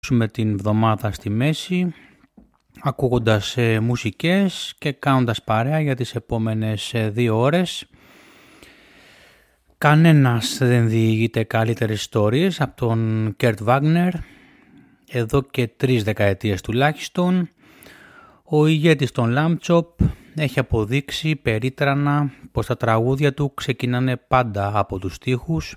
με την εβδομάδα στη μέση, ακούγοντας μουσικές και κάνοντας παρέα για τις επόμενες 2 ώρες. Κανένας δεν διηγείται καλύτερες ιστορίες από τον Κέρτ Βάγνερ, εδώ και 3 δεκαετίες τουλάχιστον. Ο ηγέτης των Lamb Chop έχει αποδείξει περίτρανα πως τα τραγούδια του ξεκινάνε πάντα από τους στίχους.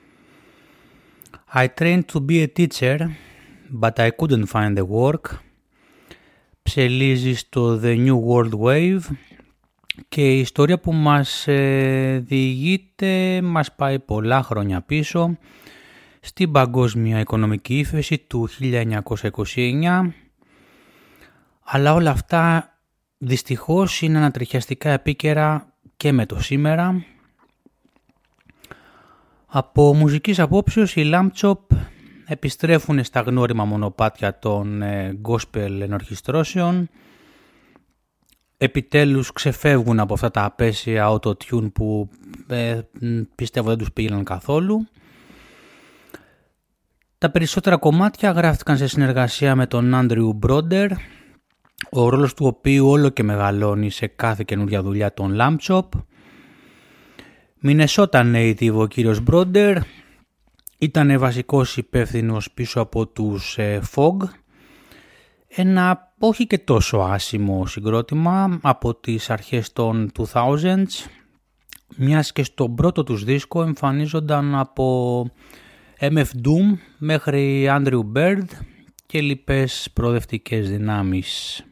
I trained to be a teacher, but I couldn't find the work. Ψελίζει στο The New World Wave και η ιστορία που μας διηγείται μας πάει πολλά χρόνια πίσω, στην παγκόσμια οικονομική ύφεση του 1929, αλλά όλα αυτά δυστυχώς είναι ανατριχιαστικά επίκαιρα και με το σήμερα. Από μουσικής απόψεως οι Lamb Chop επιστρέφουν στα γνώριμα μονοπάτια των gospel ενορχιστρώσεων. Επιτέλους ξεφεύγουν από αυτά τα απέσια auto-tune που πιστεύω δεν τους πήγαιναν καθόλου. Τα περισσότερα κομμάτια γράφτηκαν σε συνεργασία με τον Andrew Brodeur, ο ρόλος του οποίου όλο και μεγαλώνει σε κάθε καινούργια δουλειά των Lamb Chop. Minnesota native ο κύριος Brodeur, ήταν βασικός υπεύθυνος πίσω από τους Fog, ένα όχι και τόσο άσημο συγκρότημα από τις αρχές των 2000s, μιας και στον πρώτο τους δίσκο εμφανίζονταν από MF Doom μέχρι Andrew Bird και λοιπές προοδευτικές δυνάμεις.